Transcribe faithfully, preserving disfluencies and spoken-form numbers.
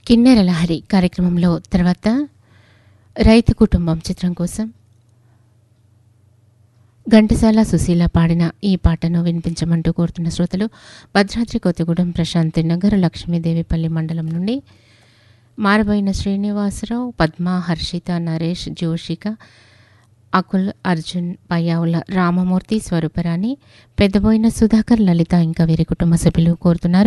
కిన్నెర లహరి కార్యక్రమంలో తర్వాత రైతు కుటుంబం చిత్రం కోసం ఘంటసాల సుశీల పాడిన ఈ పాటను వినిపించమంటూ కోరుతున్న శ్రోతలు భద్రాద్రి కొత్తగూడెం ప్రశాంతి నగర్ లక్ష్మీదేవిపల్లి మండలం నుండి మారబోయిన శ్రీనివాసరావు, పద్మ, హర్షిత, నరేష్, జోషిక, అకుల్, అర్జున్, పయ్యావుల రామమూర్తి, స్వరూపరాణి, పెద్దబోయిన సుధాకర్, లలిత ఇంకా వీరి కుటుంబ సభ్యులు కోరుతున్నారు.